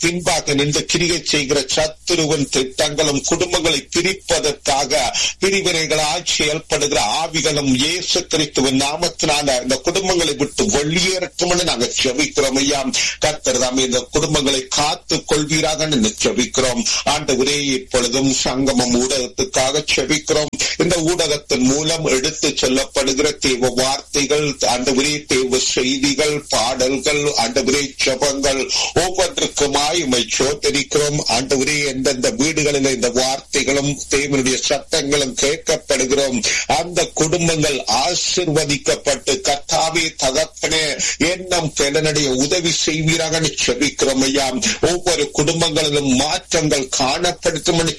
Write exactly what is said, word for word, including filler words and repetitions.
பின்பாக நின்று கிரியை செய்கிற சத்துருவின் திட்டங்களும் குடும்பங்களை பிரிப்பதற்காக பிரிவினைகளால் செயல்படுகிற ஆவிகளும் இயேசு கிறிஸ்துவின் நாமத்தினால இந்த குடும்பங்களை விட்டு வெளியேறட்டும் என்று நாங்கள் ஜெபிக்கிறோம் ஐயா. கர்த்தர் தாமே இந்த குடும்பங்களை காத்துக் கொள்வீராக என்று ஜெபிக்கிறோம் ஆண்டவரே. இப்பொழுதும் சங்கமம் ஊடகத்துக்காக ஜெபிக்கிறோம். இந்த ஊடகத்தின் மூலம் எடுத்து செல்லப்படுகிற தேவ வார்த்தைகள் ஆண்டவரே, தேவ செய்திகள், பாடல்கள், ஆண்டவரே, ஜெபங்கள் ஒவ்வொன்றுக்குமாய் உம்மை சோதரிக்கிறோம் ஆண்டவரே. எந்தெந்த வீடுகளில் இந்த வார்த்தைகளும் தேவனுடைய சத்தங்களும் கேட்கப்படுகிறோம் அந்த குடும்பங்கள் ஆசீர்வதிக்கப்பட்டு கர்த்தாவே தகப்பனே எண்ணம் பெலனடைய உதவி செய்வீராக ஜெபிக்கிறோம் ஐயா. ஒவ்வொரு குடும்பங்களிலும் மாற்றங்கள் காணப்படுத்தும் என்று